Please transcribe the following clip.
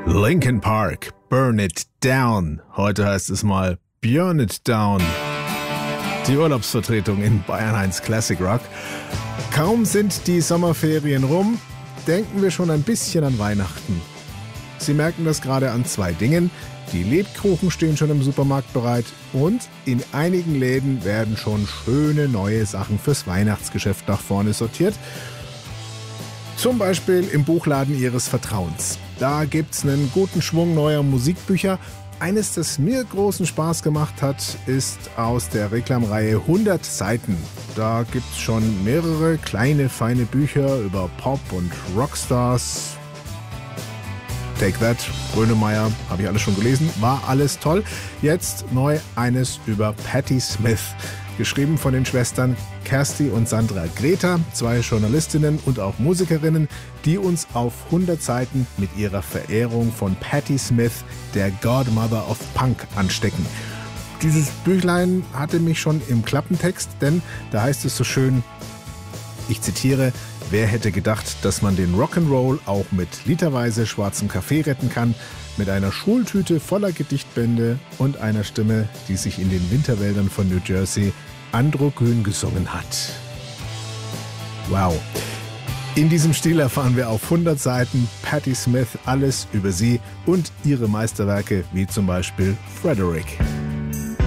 Linkin Park, Burn It Down. Heute heißt es mal Burn It Down. Die Urlaubsvertretung in Bayern 1 Classic Rock. Kaum sind die Sommerferien rum, denken wir schon ein bisschen an Weihnachten. Sie merken das gerade an zwei Dingen. Die Lebkuchen stehen schon im Supermarkt bereit und in einigen Läden werden schon schöne neue Sachen fürs Weihnachtsgeschäft nach vorne sortiert. Zum Beispiel im Buchladen Ihres Vertrauens. Da gibt's einen guten Schwung neuer Musikbücher. Eines, das mir großen Spaß gemacht hat, ist aus der Reklamreihe 100 Seiten. Da gibt's schon mehrere kleine, feine Bücher über Pop- und Rockstars. Take That, Grönemeyer, habe ich alles schon gelesen, war alles toll. Jetzt neu eines über Patti Smith. Geschrieben von den Schwestern Kersti und Sandra Greta, zwei Journalistinnen und auch Musikerinnen, die uns auf 100 Seiten mit ihrer Verehrung von Patti Smith, der Godmother of Punk, anstecken. Dieses Büchlein hatte mich schon im Klappentext, denn da heißt es so schön, ich zitiere, wer hätte gedacht, dass man den Rock'n'Roll auch mit literweise schwarzem Kaffee retten kann, mit einer Schultüte voller Gedichtbände und einer Stimme, die sich in den Winterwäldern von New Jersey androgyn gesungen hat. Wow. In diesem Stil erfahren wir auf 100 Seiten Patti Smith alles über sie und ihre Meisterwerke, wie zum Beispiel Frederick.